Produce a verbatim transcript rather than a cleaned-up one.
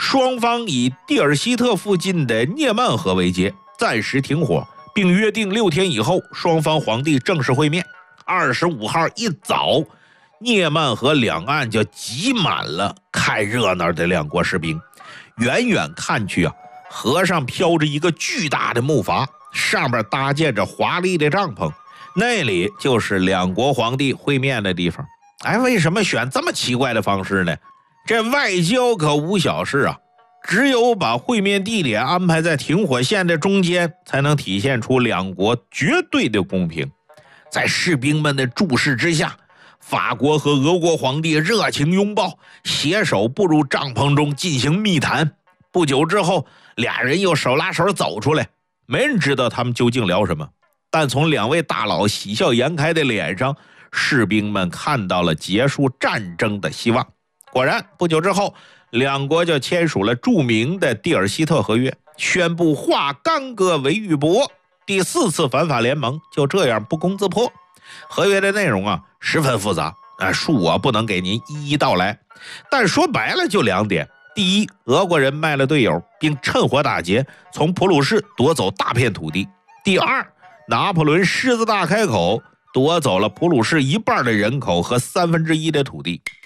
双方以蒂尔希特附近的涅曼河为界，暂时停火，并约定六天以后双方皇帝正式会面。二十五号一早，涅曼河两岸就挤满了看热闹的两国士兵。远远看去啊，河上飘着一个巨大的木筏，上面搭建着华丽的帐篷，那里就是两国皇帝会面的地方。哎，为什么选这么奇怪的方式呢？这外交可无小事啊，只有把会面地点安排在停火线的中间，才能体现出两国绝对的公平。在士兵们的注视之下，法国和俄国皇帝热情拥抱，携手步入帐篷中进行密谈。不久之后，俩人又手拉手走出来，没人知道他们究竟聊什么，但从两位大佬喜笑颜开的脸上，士兵们看到了结束战争的希望。果然，不久之后，两国就签署了著名的蒂尔希特合约，宣布化干戈为玉帛，第四次反法联盟就这样不攻自破。合约的内容啊十分复杂，啊恕我不能给您一一道来，但说白了就两点：第一，俄国人卖了队友，并趁火打劫，从普鲁士夺走大片土地；第二，拿破仑狮子大开口，夺走了普鲁士一半的人口和三分之一的土地。